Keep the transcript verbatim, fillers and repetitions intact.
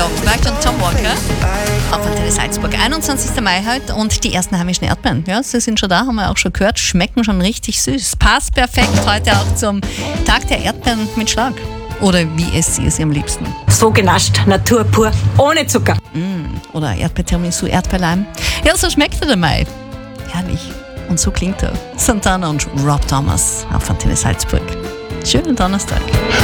Kraftwerk und Tom Walker auf Antenne Salzburg. einundzwanzigster Mai heute und die ersten heimischen Erdbeeren. Ja, sie sind schon da, haben wir auch schon gehört. Schmecken schon richtig süß. Passt perfekt heute auch zum Tag der Erdbeeren mit Schlag. Oder wie esst sie es am liebsten? So genascht, Natur pur, ohne Zucker. Mm, oder Erdbeertiramisu, Erdbeerleim. Ja, so schmeckt der Mai. Herrlich. Und so klingt er. Santana und Rob Thomas auf Antenne Salzburg. Schönen Donnerstag.